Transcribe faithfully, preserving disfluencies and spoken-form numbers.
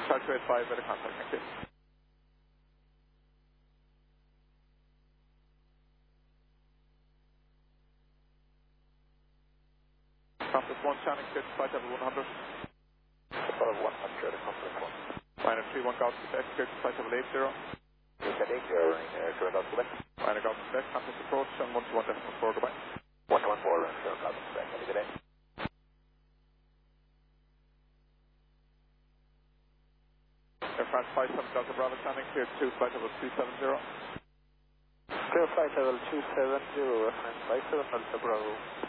Start to eight five, better contact, thank you. Compass one, Channing, clear to flight level one hundred. Level one hundred, Compass one. Liner three one, Golf Quebec, clear to flight level eight zero. Quebec eight zero, uh, clear Golf Quebec. Liner Golf Quebec, compass approach, and one to one decimal four, goodbye. one to one four, clear Golf Quebec, have a good day. Air France five seven Delta Bravo, Channing, clear to flight level two seven zero. Clear flight level two seven zero, Air France five seven Delta Bravo.